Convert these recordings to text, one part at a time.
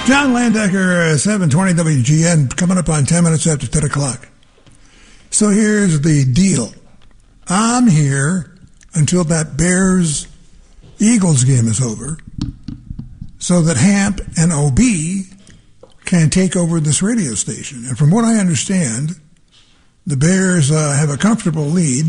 John Landecker, 720 WGN, coming up on 10 minutes after 10 o'clock. So here's the deal. I'm here until that Bears-Eagles game is over so that Hamp and OB can take over this radio station. And from what I understand, the Bears have a comfortable lead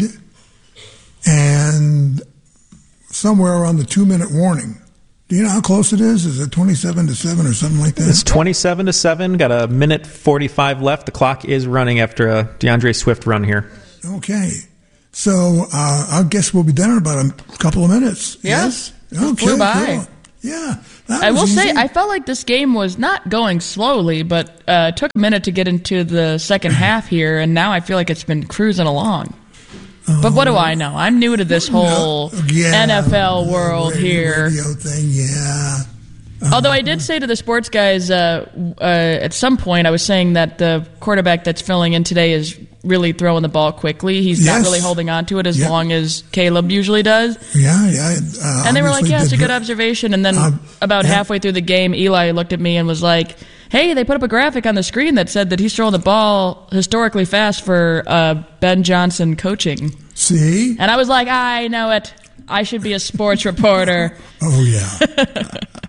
and somewhere around the 2-minute warning. Do you know how close it is? Is it 27-7 or something like that? It's 27-7. Got a minute 45 left. The clock is running after a DeAndre Swift run here. Okay. So I guess we'll be done in about a couple of minutes. Yeah. Yes? Okay. Flew by. Cool. Yeah. I will say, I felt like this game was not going slowly, but it took a minute to get into the second half here, and now I feel like it's been cruising along. But what do I know? I'm new to this whole NFL world here. Radio thing, yeah. Although I did say to the sports guys at some point, I was saying that the quarterback that's filling in today is really throwing the ball quickly. He's not really holding on to it as long as Caleb usually does. Yeah. And they were like, yeah, it's a good observation. And then about halfway through the game, Eli looked at me and was like, hey, they put up a graphic on the screen that said that he's throwing the ball historically fast for Ben Johnson coaching. See? And I was like, I know it. I should be a sports reporter. Oh, yeah.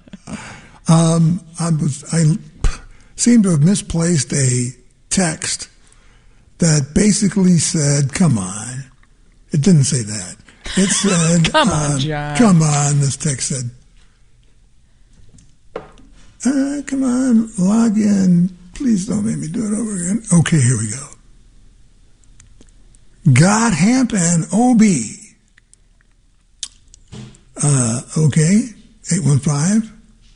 I seem to have misplaced a text that basically said, come on. It didn't say that. It said, come on, John. Come on, this text said, come on, log in. Please don't make me do it over again. Okay, here we go. Got Hamp and OB. Okay, 815.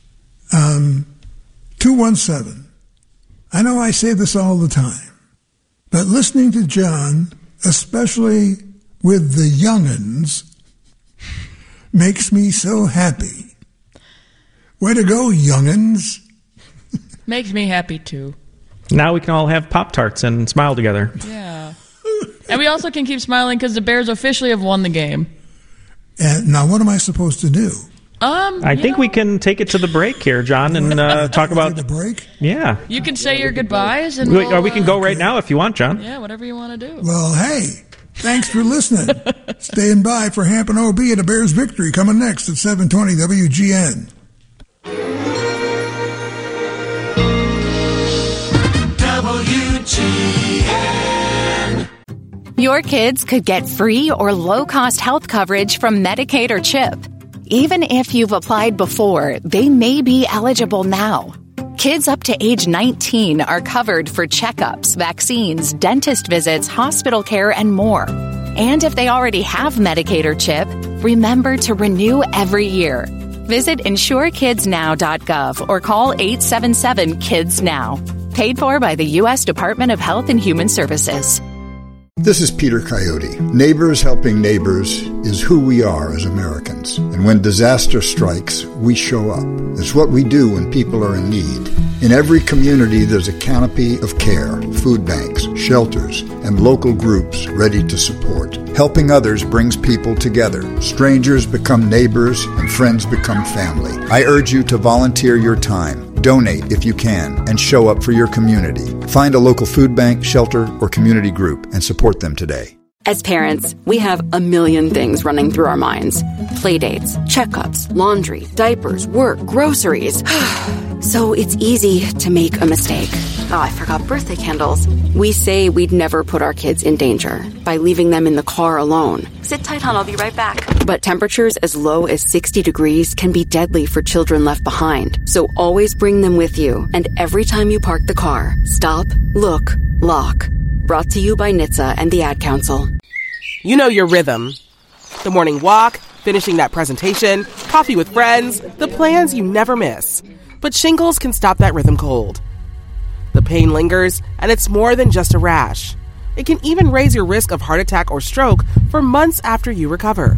217. I know I say this all the time, but listening to John, especially with the young'uns, makes me so happy. Way to go, young'uns. Makes me happy, too. Now we can all have Pop-Tarts and smile together. Yeah. And we also can keep smiling because the Bears officially have won the game. And now what am I supposed to do? I think we can take it to the break here, John, and talk about the break. Yeah, you can say your goodbyes, and or we can go right now if you want, John. Yeah, whatever you want to do. Well, hey, thanks for listening. Staying by for Hamp and OB and a Bears victory coming next at 720 WGN. WGN. Your kids could get free or low-cost health coverage from Medicaid or CHIP. Even if you've applied before, they may be eligible now. Kids up to age 19 are covered for checkups, vaccines, dentist visits, hospital care, and more. And if they already have Medicaid or CHIP, remember to renew every year. Visit InsureKidsNow.gov or call 877-KIDS-NOW. Paid for by the U.S. Department of Health and Human Services. This is Peter Coyote. Neighbors helping neighbors is who we are as Americans. And when disaster strikes, we show up. It's what we do when people are in need. In every community, there's a canopy of care, food banks, shelters, and local groups ready to support. Helping others brings people together. Strangers become neighbors, and friends become family. I urge you to volunteer your time. Donate if you can, and show up for your community. Find a local food bank, shelter, or community group and support them today. As parents, we have a million things running through our minds. Playdates, checkups, laundry, diapers, work, groceries. So it's easy to make a mistake. Oh, I forgot birthday candles. We say we'd never put our kids in danger by leaving them in the car alone. Sit tight, hon, I'll be right back. But temperatures as low as 60 degrees can be deadly for children left behind. So always bring them with you. And every time you park the car, stop, look, lock. Brought to you by NHTSA and the Ad Council. You know your rhythm. The morning walk, finishing that presentation, coffee with friends, the plans you never miss. But shingles can stop that rhythm cold. The pain lingers, and it's more than just a rash. It can even raise your risk of heart attack or stroke for months after you recover.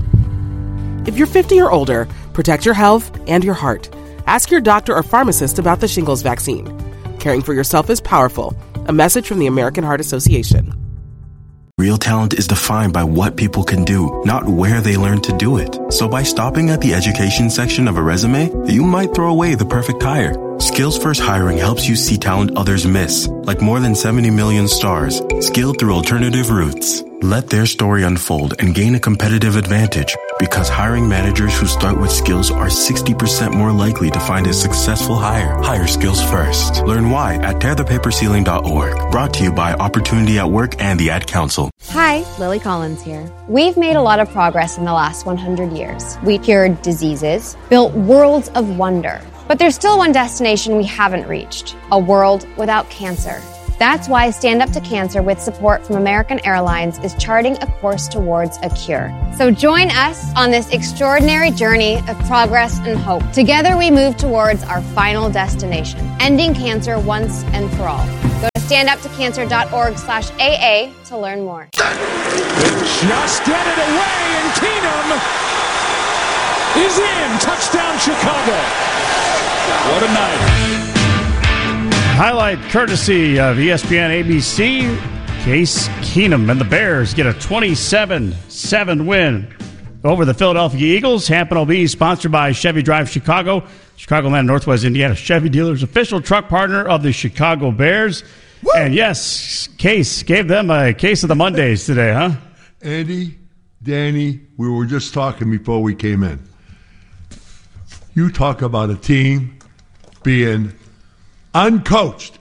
If you're 50 or older, protect your health and your heart. Ask your doctor or pharmacist about the shingles vaccine. Caring for yourself is powerful. A message from the American Heart Association. Real talent is defined by what people can do, not where they learn to do it. So by stopping at the education section of a resume, you might throw away the perfect hire. Skills First Hiring helps you see talent others miss, like more than 70 million stars, skilled through alternative routes. Let their story unfold and gain a competitive advantage, because hiring managers who start with skills are 60% more likely to find a successful hire. Hire skills first. Learn why at tearthepaperceiling.org. Brought to you by Opportunity at Work and the Ad Council. Hi, Lily Collins here. We've made a lot of progress in the last 100 years. We cured diseases, built worlds of wonder. But there's still one destination we haven't reached, a world without cancer. That's why Stand Up to Cancer, with support from American Airlines, is charting a course towards a cure. So join us on this extraordinary journey of progress and hope. Together we move towards our final destination, ending cancer once and for all. Go to standuptocancer.org/AA to learn more. Just get it away, and Keenum is in. Touchdown, Chicago. What a night. Highlight courtesy of ESPN ABC. Case Keenum and the Bears get a 27-7 win over the Philadelphia Eagles. Hampton will be sponsored by Chevy Drive Chicago, Chicagoland, Northwest Indiana Chevy dealers, official truck partner of the Chicago Bears. Woo! And yes, Case gave them a case of the Mondays today, huh? Andy, Danny, we were just talking before we came in. You talk about a team being uncoached.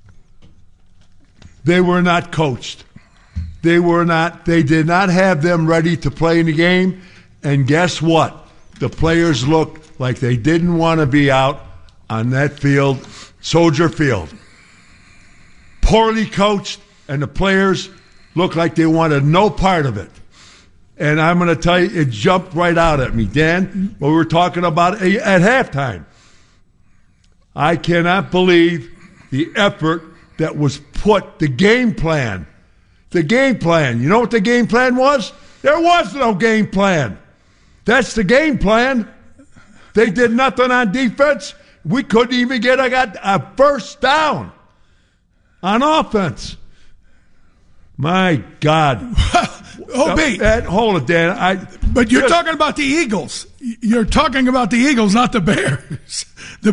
They were not coached. They did not have them ready to play in the game. And guess what? The players looked like they didn't want to be out on that field, Soldier Field. Poorly coached, and the players looked like they wanted no part of it. And I'm going to tell you, it jumped right out at me, Dan, when we were talking about it at halftime. I cannot believe the effort that was put, the game plan. The game plan. You know what the game plan was? There was no game plan. That's the game plan. They did nothing on defense. We couldn't even get a first down on offense. My God. Hold it, Dan. But you're talking about the Eagles. You're talking about the Eagles, not the Bears. The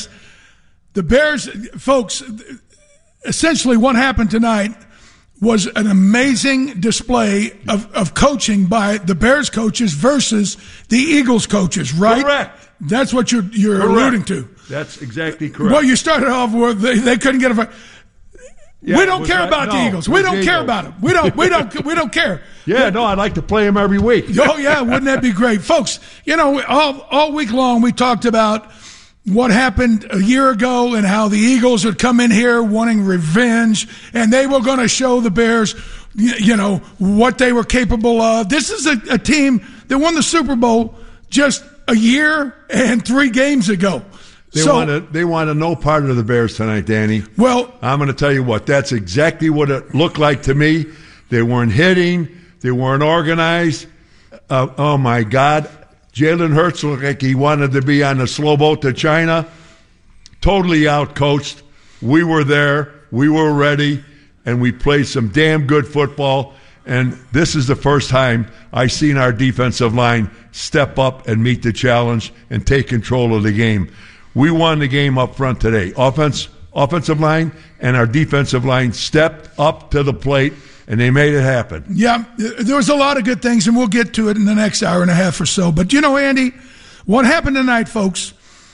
Bears, folks, essentially what happened tonight was an amazing display of coaching by the Bears coaches versus the Eagles coaches, right? Correct. That's what you're alluding to. That's exactly correct. Well, you started off with they couldn't get a. Yeah, we don't care about the Eagles. We don't care about them. We don't care. Yeah, no, I'd like to play them every week. Oh yeah, wouldn't that be great, folks? You know, all week long we talked about what happened a year ago and how the Eagles would come in here wanting revenge, and they were going to show the Bears, you know, what they were capable of. This is a team that won the Super Bowl just a year and 3 games ago. They want no part of the Bears tonight, Danny. Well, I'm going to tell you what. That's exactly what it looked like to me. They weren't hitting. They weren't organized. Oh, my God. Jalen Hurts looked like he wanted to be on a slow boat to China. Totally outcoached. We were there. We were ready. And we played some damn good football. And this is the first time I've seen our defensive line step up and meet the challenge and take control of the game. We won the game up front today. Offensive line and our defensive line stepped up to the plate, and they made it happen. Yeah, there was a lot of good things, and we'll get to it in the next hour and a half or so. But, you know, Andy, what happened tonight, folks,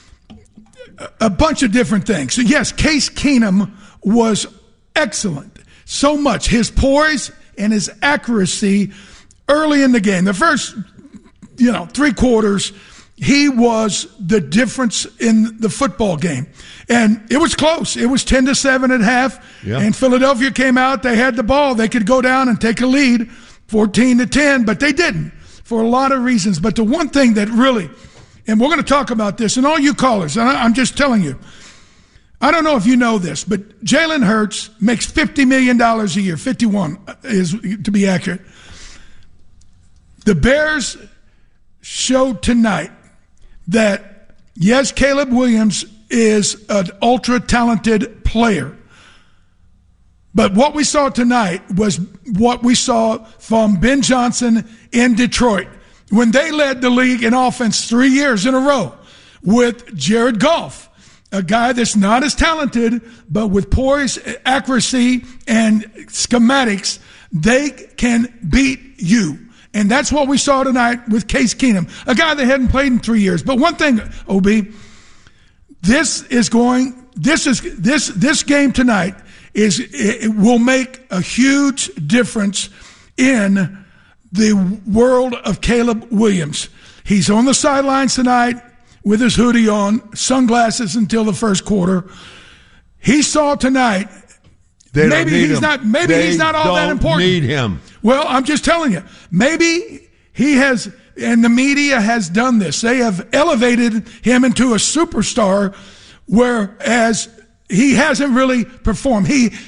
a bunch of different things. So, yes, Case Keenum was excellent. So much. His poise and his accuracy early in the game. The first, 3 quarters, he was the difference in the football game. And it was close. It was 10-7 at half. Yeah. And Philadelphia came out. They had the ball. They could go down and take a lead, 14-10, but they didn't for a lot of reasons. But the one thing that really, and we're going to talk about this, and all you callers, and I'm just telling you, I don't know if you know this, but Jalen Hurts makes $50 million a year, 51 is to be accurate. The Bears showed tonight that, yes, Caleb Williams is an ultra-talented player. But what we saw tonight was what we saw from Ben Johnson in Detroit when they led the league in offense 3 years in a row with Jared Goff. a guy that's not as talented, but with poise, accuracy, and schematics, they can beat you. And that's what we saw tonight with Case Keenum, a guy that hadn't played in 3 years. But one thing, OB, this game tonight it will make a huge difference in the world of Caleb Williams. He's on the sidelines tonight with his hoodie on, sunglasses until the first quarter. He saw tonight. Maybe he's not all that important. Need him. Well, I'm just telling you. Maybe he has, and the media has done this. They have elevated him into a superstar, whereas he hasn't really performed.